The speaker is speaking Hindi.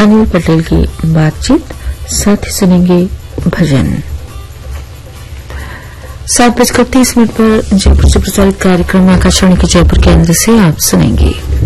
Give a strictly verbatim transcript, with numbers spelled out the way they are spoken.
अनिल पटेल की बातचीत, साथ ही सुनेंगे भजन। सात बजकर तीस मिनट पर जयपुर से प्रसारित कार्यक्रम आकाशवाणी के जयपुर केंद्र से आप सुनेंगे।